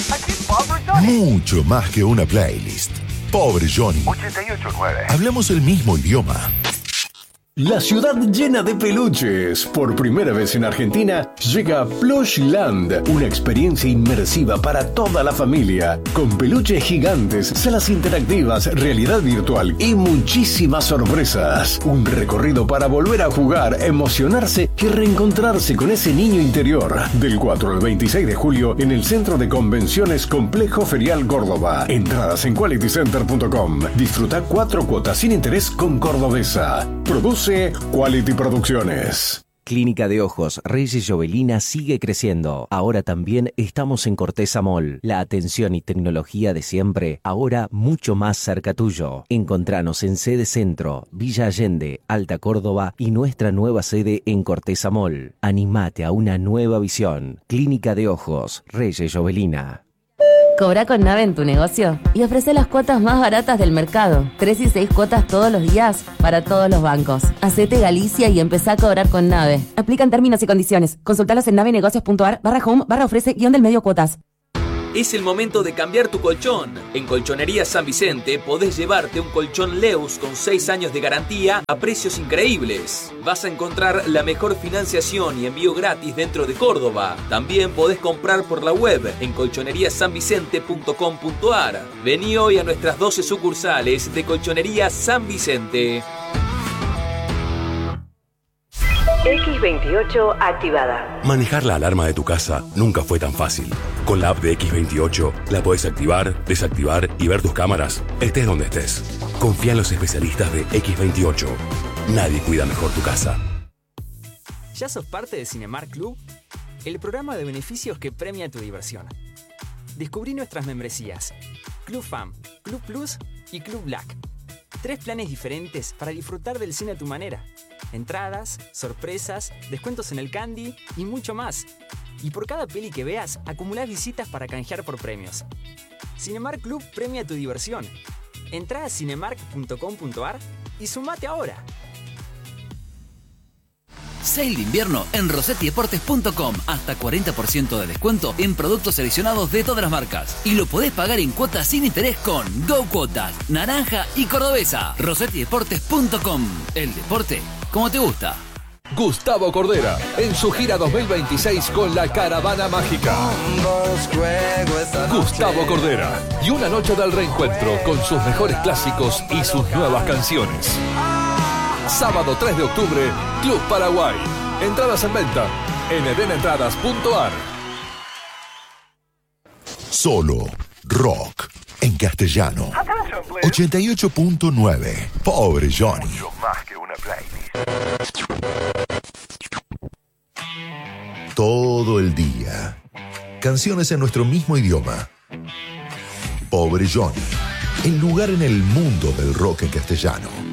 Mucho más que una playlist. Pobre Johnny. 88.9. Hablamos el mismo idioma. La ciudad llena de peluches. Por primera vez en Argentina llega Plushland, una experiencia inmersiva para toda la familia, con peluches gigantes, salas interactivas, realidad virtual y muchísimas sorpresas. Un recorrido para volver a jugar, emocionarse y reencontrarse con ese niño interior. Del 4 al 26 de julio en el Centro de Convenciones Complejo Ferial Córdoba. Entradas en qualitycenter.com. Disfruta 4 cuotas sin interés con Cordobesa. Produce Quality Producciones. Clínica de Ojos Reyes Llobelina sigue creciendo. Ahora también estamos en Corteza Mall. La atención y tecnología de siempre, ahora mucho más cerca tuyo. Encontranos en sede Centro, Villa Allende, Alta Córdoba y nuestra nueva sede en Corteza Mall. Animate a una nueva visión. Clínica de Ojos Reyes Llobelina. Cobra con Nave en tu negocio y ofrece las cuotas más baratas del mercado. 3 y 6 cuotas todos los días para todos los bancos. Hacete Galicia y empezá a cobrar con Nave. Aplican términos y condiciones. Consultalos en navenegocios.ar/home/ofrece-del-medio cuotas. Es el momento de cambiar tu colchón. En Colchonería San Vicente podés llevarte un colchón Leus con 6 años de garantía a precios increíbles. Vas a encontrar la mejor financiación y envío gratis dentro de Córdoba. También podés comprar por la web en colchoneriasanvicente.com.ar. Vení hoy a nuestras 12 sucursales de Colchonería San Vicente. X28 activada. Manejar la alarma de tu casa nunca fue tan fácil. Con la app de X28 la podés activar, desactivar y ver tus cámaras, estés donde estés. Confía en los especialistas de X28. Nadie cuida mejor tu casa. ¿Ya sos parte de Cinemark Club? El programa de beneficios que premia tu diversión. Descubrí nuestras membresías: Club Fam, Club Plus y Club Black. 3 planes diferentes para disfrutar del cine a tu manera. Entradas, sorpresas, descuentos en el candy y mucho más. Y por cada peli que veas, acumulás visitas para canjear por premios. Cinemark Club premia tu diversión. Entrá a cinemark.com.ar y sumate ahora. Sale de invierno en rosettideportes.com. Hasta 40% de descuento en productos seleccionados de todas las marcas. Y lo podés pagar en cuotas sin interés con Go Cuotas, Naranja y Cordobesa. rosettideportes.com. El deporte como te gusta. Gustavo Cordera en su gira 2026 con la Caravana Mágica. Gustavo Cordera y una noche del reencuentro con sus mejores clásicos y sus nuevas canciones. Sábado 3 de octubre, Club Paraguay. Entradas en venta en edenentradas.ar. Solo rock en castellano. 88.9. Pobre Johnny. Mucho más que una playlist. Todo el día. Canciones en nuestro mismo idioma. Pobre Johnny. El lugar en el mundo del rock en castellano.